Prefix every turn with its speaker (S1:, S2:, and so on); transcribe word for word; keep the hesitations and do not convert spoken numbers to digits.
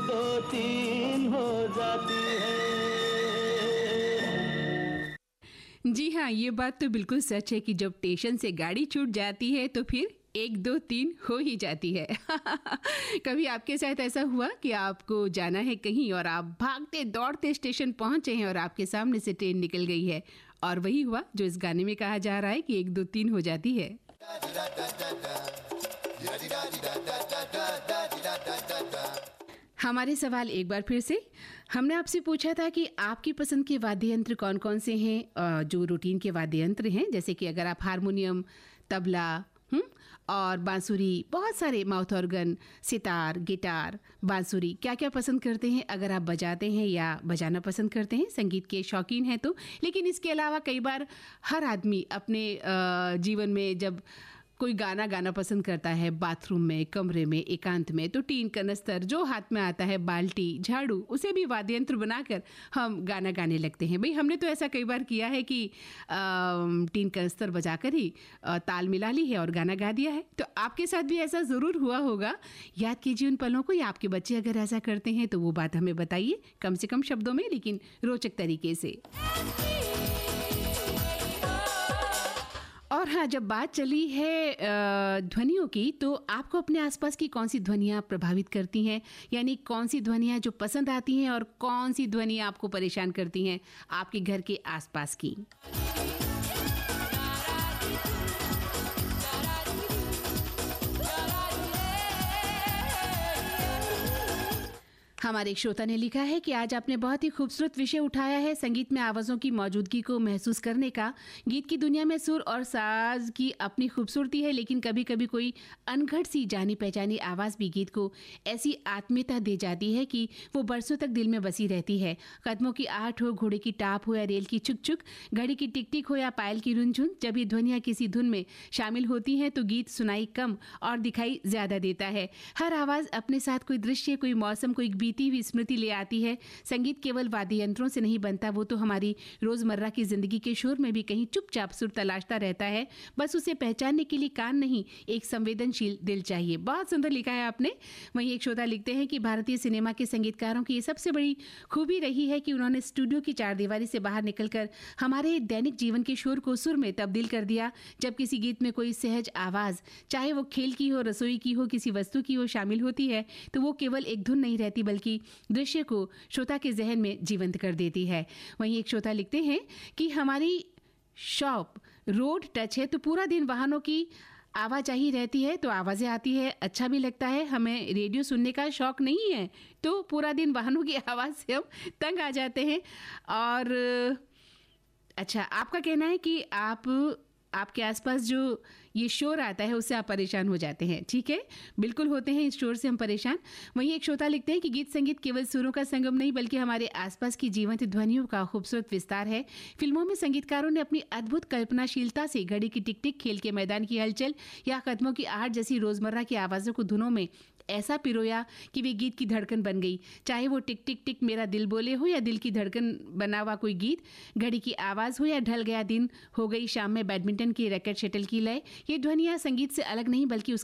S1: दो तीन हो जाती है।
S2: जी हाँ, ये बात तो बिल्कुल सच है कि जब स्टेशन से गाड़ी छूट जाती है तो फिर एक दो तीन हो ही जाती है। कभी आपके साथ ऐसा हुआ कि आपको जाना है कहीं और आप भागते दौड़ते स्टेशन पहुंचे हैं और आपके सामने से ट्रेन निकल गई है, और वही हुआ जो इस गाने में कहा जा रहा है कि एक दो तीन हो जाती है। हमारे सवाल एक बार फिर से, हमने आपसे पूछा था कि आपकी पसंद के वाद्य यंत्र कौन कौन से हैं, जो रूटीन के वाद्य यंत्र हैं, जैसे कि अगर आप हारमोनियम, तबला हुँ? और बांसुरी, बहुत सारे माउथ ऑर्गन, सितार, गिटार, बांसुरी, क्या क्या पसंद करते हैं, अगर आप बजाते हैं या बजाना पसंद करते हैं, संगीत के शौकीन हैं तो। लेकिन इसके अलावा कई बार हर आदमी अपने जीवन में जब कोई गाना गाना पसंद करता है, बाथरूम में, कमरे में, एकांत में, तो टीन कनस्तर, जो हाथ में आता है, बाल्टी, झाड़ू, उसे भी वाद्य यंत्र बनाकर हम गाना गाने लगते हैं। भाई हमने तो ऐसा कई बार किया है कि टीन कनस्तर बजाकर ही आ, ताल मिला ली है और गाना गा दिया है। तो आपके साथ भी ऐसा ज़रूर हुआ होगा। याद कीजिए उन पलों को, या आपके बच्चे अगर ऐसा करते हैं तो वो बात हमें बताइए, कम से कम शब्दों में लेकिन रोचक तरीके से। और हाँ, जब बात चली है ध्वनियों की, तो आपको अपने आसपास की कौन सी ध्वनियाँ प्रभावित करती हैं, यानी कौन सी ध्वनियाँ जो पसंद आती हैं और कौन सी ध्वनियाँ आपको परेशान करती हैं आपके घर के आसपास की। हमारे एक श्रोता ने लिखा है कि आज आपने बहुत ही खूबसूरत विषय उठाया है, संगीत में आवाज़ों की मौजूदगी को महसूस करने का। गीत की दुनिया में सुर और साज की अपनी खूबसूरती है, लेकिन कभी कभी कोई अनघट सी जानी पहचानी आवाज़ भी गीत को ऐसी आत्मीयता दे जाती है कि वो बरसों तक दिल में बसी रहती है। कदमों की आहट हो, घोड़े की टाप हो या रेल की चुक चुक, घड़ी की टिक टिक हो या पायल की रुनझुन, जब ये ध्वनियाँ किसी धुन में शामिल होती हैं तो गीत सुनाई कम और दिखाई ज़्यादा देता है। हर आवाज़ अपने साथ कोई दृश्य, कोई मौसम, कोई बीती हुई स्मृति ले आती है। संगीत केवल वाद्य यंत्रों से नहीं बनता, वो तो हमारी रोजमर्रा की जिंदगी के शोर में भी कहीं चुपचाप सुर तलाशता रहता है। बस उसे पहचानने के लिए कान नहीं, एक संवेदनशील दिल चाहिए। बहुत सुंदर लिखा है आपने। वहीं एक श्रोता लिखते हैं कि भारतीय सिनेमा के संगीतकारों की ये सबसे बड़ी खूबी रही है कि उन्होंने स्टूडियो की चारदीवारी से बाहर निकलकर हमारे दैनिक जीवन के शोर को सुर में तब्दील कर दिया। जब किसी गीत में कोई सहज आवाज, चाहे वो खेल की हो, रसोई की हो, किसी वस्तु की हो, शामिल होती है तो वो केवल एक धुन नहीं रहती बल्कि दृश्य को श्रोता के जहन में जीवंत कर देती है। वहीं एक श्रोता लिखते हैं कि हमारी शॉप रोड टच है तो पूरा दिन वाहनों की आवाजाही रहती है, तो आवाज़ें आती है, अच्छा भी लगता है। हमें रेडियो सुनने का शौक नहीं है तो पूरा दिन वाहनों की आवाज़ से हम तंग आ जाते हैं। और अच्छा, आपका कहना है कि आप आपके आसपास जो ये शोर आता है उससे आप परेशान हो जाते हैं। ठीक है, बिल्कुल होते हैं, इस शोर से हम परेशान। वहीं एक श्रोता लिखते हैं कि गीत संगीत केवल सुरों का संगम नहीं बल्कि हमारे आसपास की जीवंत ध्वनियों का खूबसूरत विस्तार है। फिल्मों में संगीतकारों ने अपनी अद्भुत कल्पनाशीलता से घड़ी की टिक टिक, खेल के मैदान की हलचल या कदमों की आहट जैसी रोजमर्रा की आवाज़ों को धुनों में ऐसा पिरोया कि वे गीत की धड़कन बन गई। चाहे वो टिक टिक टिक मेरा दिल बोले हो या दिल की धड़कन बना हुआ कोई गीत, घड़ी की आवाज़ हो या ढल गया दिन, हो गई शाम में बैडमिंटन की रैकेट शटल की लय, ये ध्वनियाँ संगीत से अलग नहीं बल्कि